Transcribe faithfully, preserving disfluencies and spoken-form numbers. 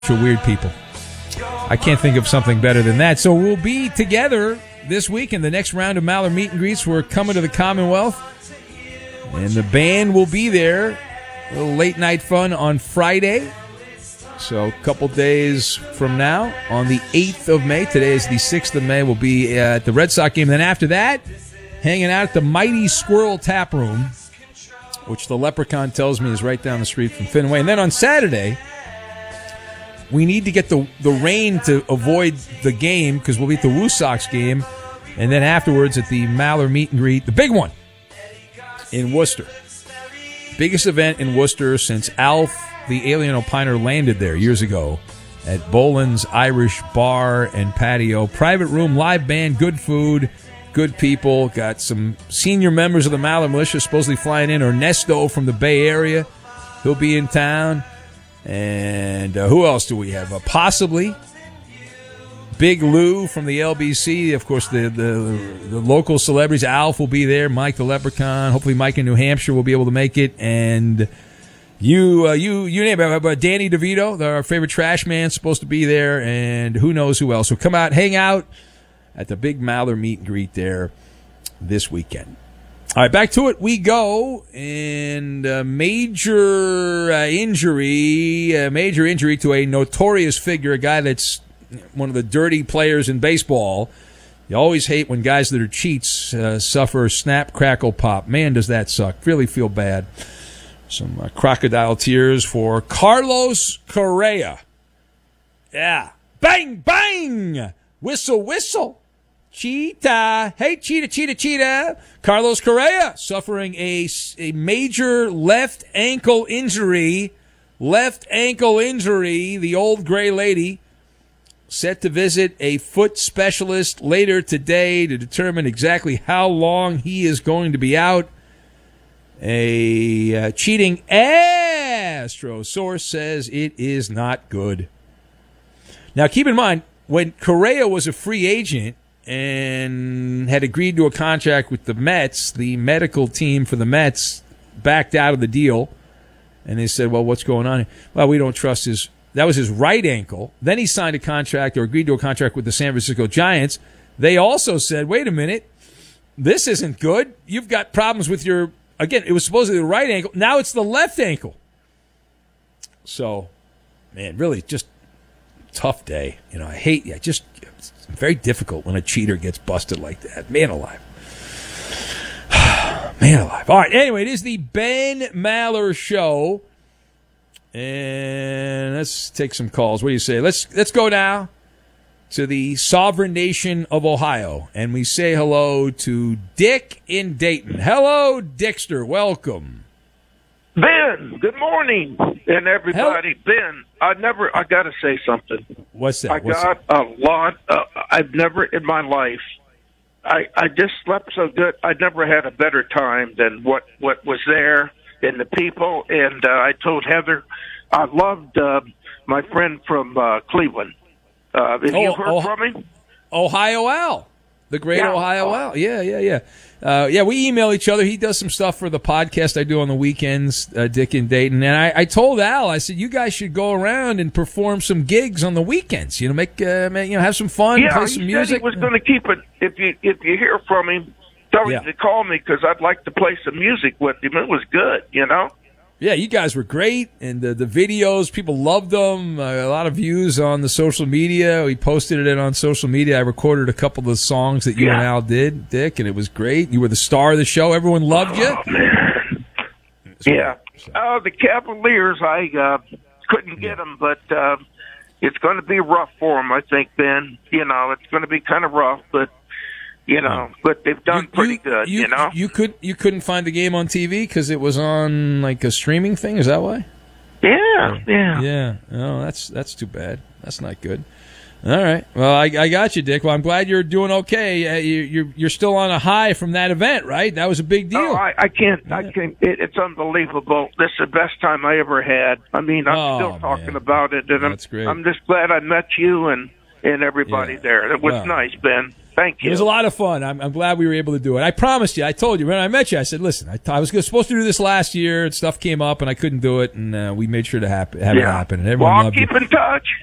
for weird people. I can't think of something better than that. So we'll be together this week in the next round of Maller Meet and Greets. We're coming to the Commonwealth, and the band will be there. A little late night fun on Friday. So a couple days from now, on the eighth of May, today is the sixth of May, we'll be at the Red Sox game. Then after that, hanging out at the Mighty Squirrel Tap Room, which the Leprechaun tells me is right down the street from Fenway. And then on Saturday, we need to get the, the rain to avoid the game because we'll be at the Woo Sox game. And then afterwards at the Maller Meet and Greet, the big one in Worcester. Biggest event in Worcester since Alf, the alien opiner, landed there years ago at Boland's Irish Bar and Patio. Private room, live band, good food, good people. Got some senior members of the Maller Militia supposedly flying in. Ernesto from the Bay Area, he'll be in town. And uh, who else do we have? Uh, possibly Big Lou from the L B C. Of course, the, the the local celebrities. Alf will be there. Mike the Leprechaun. Hopefully Mike in New Hampshire will be able to make it. And you uh, you you name it. But Danny DeVito, our favorite trash man, is supposed to be there. And who knows who else. So come out, hang out at the big Maller Meet and Greet there this weekend. All right, back to it we go. And a major uh, injury, a major injury to a notorious figure, a guy that's one of the dirty players in baseball. You always hate when guys that are cheats uh, suffer snap, crackle, pop. Man, does that suck. Really feel bad. Some uh, crocodile tears for Carlos Correa. Yeah. Bang, bang! Whistle, whistle. Cheetah. Hey, cheetah, cheetah, cheetah. Carlos Correa suffering a, a major left ankle injury. Left ankle injury. The old gray lady set to visit a foot specialist later today to determine exactly how long he is going to be out. A uh, cheating Astro source says it is not good. Now, keep in mind, when Correa was a free agent and had agreed to a contract with the Mets, the medical team for the Mets backed out of the deal, and they said, well, what's going on here? Well, we don't trust his... That was his right ankle. Then he signed a contract or agreed to a contract with the San Francisco Giants. They also said, wait a minute, this isn't good. You've got problems with your... Again, it was supposedly the right ankle. Now it's the left ankle. So, man, really just tough day. You know, I hate... I just... It's very difficult when a cheater gets busted like that. Man alive. Man alive. All right, anyway, it is the Ben Maller Show. And let's take some calls. What do you say? Let's let's go now to the sovereign nation of Ohio. And we say hello to Dick in Dayton. Hello, Dickster. Welcome. Ben, good morning. And everybody. Hello. Ben, I never, I got to say something. What's that? I What's got that? a lot, uh, I've never in my life, I, I just slept so good. I never had a better time than what, what was there and the people. And uh, I told Heather, I loved uh, my friend from uh, Cleveland. Uh, have oh, you heard oh, from him? Ohio Al. The great yeah. Ohio Al. Yeah, yeah, yeah. Uh, yeah, we email each other. He does some stuff for the podcast I do on the weekends, uh, Dick in Dayton. And I, I told Al, I said, you guys should go around and perform some gigs on the weekends. You know, make, uh, make you know, have some fun, yeah, play some he music. Said he was going to keep it. If you if you hear from him, tell him yeah. to call me because I'd like to play some music with him. It was good, you know. Yeah, you guys were great, and the the videos, people loved them. Uh, a lot of views on the social media. We posted it on social media. I recorded a couple of the songs that you yeah. and Al did, Dick, and it was great. You were the star of the show. Everyone loved you. Oh, man. Yeah. Oh, the Cavaliers, I uh, couldn't get them, but uh, it's going to be rough for them, I think, Ben. You know, it's going to be kind of rough, but You know, but they've done you, pretty you, good. You, you know, you could you couldn't find the game on T V because it was on like a streaming thing. Is that why? Yeah, yeah, yeah. Oh, that's that's too bad. That's not good. All right. Well, I, I got you, Dick. Well, I'm glad you're doing okay. Uh, you, you're you're still on a high from that event, right? That was a big deal. Oh, I, I can't. Yeah. I can't. It, it's unbelievable. This is the best time I ever had. I mean, I'm oh, still talking man. about it, and That's I'm great. I'm just glad I met you and and everybody yeah. there. It was well, nice, Ben. Thank you. It was a lot of fun. I'm, I'm glad we were able to do it. I promised you. I told you when I met you. I said, "Listen, I, I was supposed to do this last year. And stuff came up, and I couldn't do it, and uh, we made sure to happen, have yeah. it happen." And everyone well, I'll loved keep it. in touch.